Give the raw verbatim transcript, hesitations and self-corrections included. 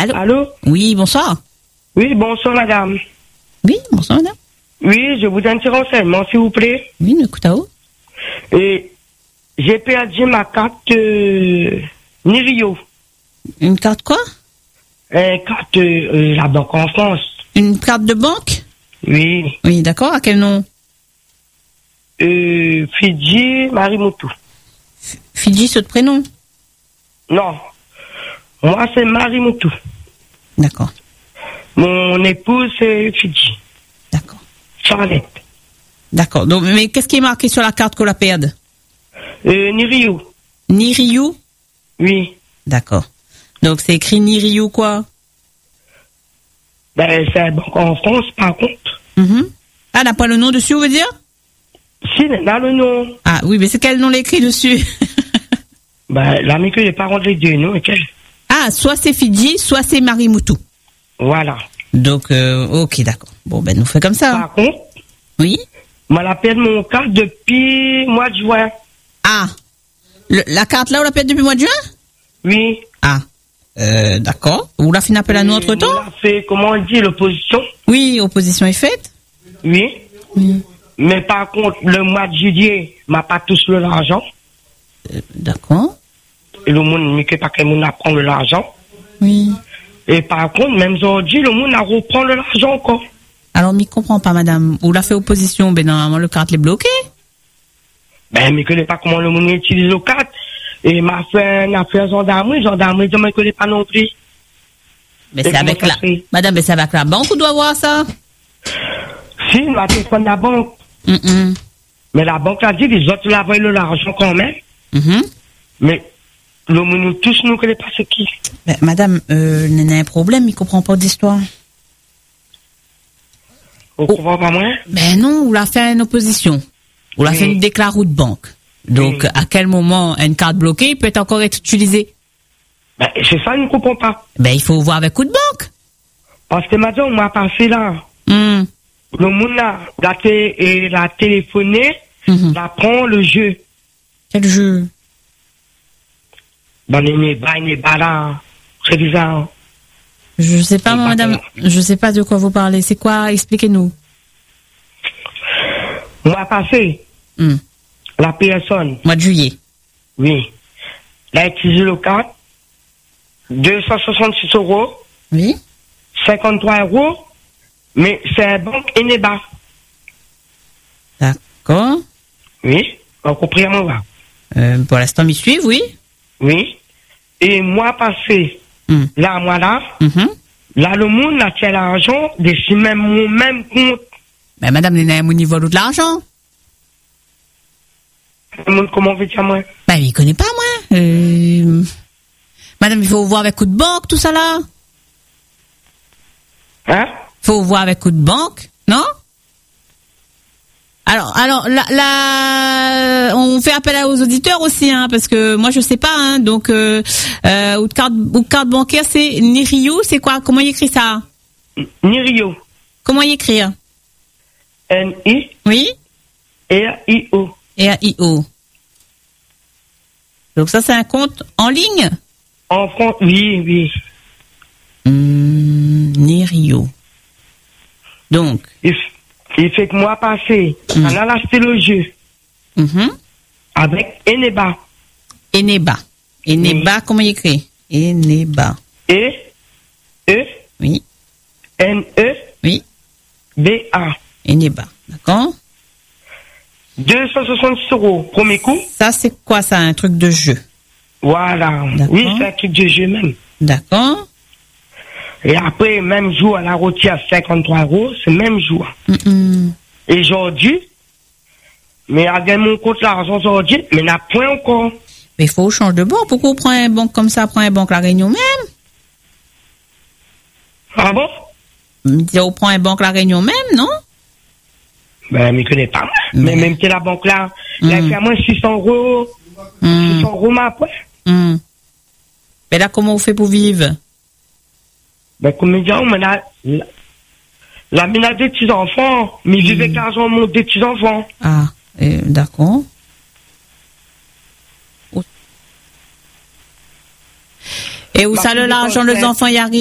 Allô? Allô? Oui, bonsoir. Oui, bonsoir, madame. Oui, bonsoir, madame. Oui, je vous donne un petit renseignement, s'il vous plaît. Oui, nous écoutons. Et j'ai perdu ma carte euh, Nirio. Une carte quoi? Une carte euh, la banque en France. Une carte de banque? Oui. Oui, d'accord. À quel nom? Euh, Fidji Marimoto. F- Fidji, ce prénom? Non. Moi, c'est Marimoto. D'accord. Mon épouse, c'est Fidji. D'accord. Charlotte. D'accord. Donc, mais qu'est-ce qui est marqué sur la carte qu'on la perde? Euh, Nirio. Niriou? Oui. D'accord. Donc, c'est écrit Niriou quoi? Ben, c'est la banque en France, par contre. Mm-hmm. Ah, n'a pas le nom dessus, on veut dire? Si, là, le nom. Ah, oui, mais c'est quel nom l'écrit dessus? Ben, l'ami que les parents les deux, non, et quel? Ah, soit c'est Fidji, soit c'est Marimoto. Voilà. Donc, euh, ok, d'accord. Bon, ben, nous fait comme ça. Par contre, Oui? moi, la perdu mon carte depuis mois de juin. Ah, le- la carte là, on l'a perdue depuis le mois de juin? Oui. Ah, euh, d'accord. Vous la fait un appel à nous entre temps? On a fait, comment on dit, l'opposition. Oui, opposition est faite. Oui. Oui. Mais par contre, le mois de juillet, m'a pas tous le l'argent. Euh, d'accord. Et le monde, mais que pas que le monde a prendre l'argent. Oui. Et par contre, même aujourd'hui, le monde a reprend l'argent encore. Alors, m'y comprend pas, madame. Vous la fait opposition, ben normalement, le carte est bloqué. Ben, mais que ne pas comment le monde utilise le carte. Et m'a fait une affaire gendarmerie, gendarmerie, je ne connais pas non plus. Mais Et c'est avec comment la, ça fait? madame, mais c'est avec la banque, on doit voir ça. Si, on va téléphoner la banque. Mm-mm. Mais la banque a dit, les autres l'avaient l'argent quand même. Mhm. Mais le monde, tous, nous ne connaissons pas ce qui. Ben, madame, euh, il y a un problème, il comprend pas d'histoire. On Oh. comprend pas moins? Ben non, on l'a fait une opposition. On l'a Oui. fait une déclaration de banque. Donc, Oui. à quel moment une carte bloquée peut encore être utilisée? Ben, c'est ça, nous ne comprenons pas. Ben, il faut voir avec coup de banque. Parce que maintenant, on m'a passé là. Hmm. Le monde là, la, té- et la téléphoné, Mhm. la prend le jeu. Quel jeu? Ben, les nébas, les nébas là. C'est bizarre. Je sais pas, C'est moi, pas madame. clair. Je sais pas de quoi vous parlez. C'est quoi? Expliquez-nous. On m'a passé Hmm. la personne. Mois de juillet. Oui. Elle a utilisé le carte. deux cent soixante-six euros. Oui. cinquante-trois euros. Mais c'est la banque Eneba. D'accord. Oui. On comprend mon là. Euh, pour l'instant, m'y suivent, oui. Oui. Et moi passé, Hmm. là, moi là, Mhm. là, le monde a fait l'argent de si même mon même compte. Ben, madame, il y a un niveau de l'argent. Le monde, comment veut dire moi? Ben, il connaît pas, moi. Euh... Madame, il faut voir avec coup de banque, tout ça là. Hein? Faut voir avec coup de banque, non? Alors, alors, là, là, on fait appel aux auditeurs aussi, hein, parce que moi je sais pas, hein, donc, euh, euh, ou de carte, ou de carte bancaire, c'est Niriou, c'est quoi? Comment il écrit ça? Nirio. Comment il écrit? N I Oui? R I O. R I O. Donc ça, c'est un compte en ligne? En France, oui, oui. Hum, Niriou. Donc, Il, il fait que moi passer, Mm. on a acheté le jeu mhm. avec Eneba. Eneba. Eneba, comment il écrit? Eneba. E E Oui, N E oui. B A. Eneba. D'accord? deux cent soixante-six euros. Premier coup. Ça, c'est quoi ça? Un truc de jeu. Voilà. D'accord. Oui, c'est un truc de jeu même. D'accord? Et après, même jour, elle a retiré cinquante-trois euros. C'est même jour. Mm-mm. Et aujourd'hui, mais elle gagne mon compte l'argent aujourd'hui, mais n'a point encore. Mais il faut changer de banque. Pourquoi on prend un banque comme ça, prend un banque La Réunion même? Ah bon? On prend un banque La Réunion même, non? Ben, je ne connais pas. Mais- Mais même que la banque là, Mm. elle fait à moi six cents euros. Mm. six cents euros, mais après. Mm. Mais là, comment on fait pour vivre? Ben, comme je dis, on a la, la mine a des petits-enfants, mais ils vivent avec l'argent de des petits-enfants. Ah, euh, d'accord. Et où Bah, ça, le tout l'argent, dépend, les ouais. enfants y arrivent?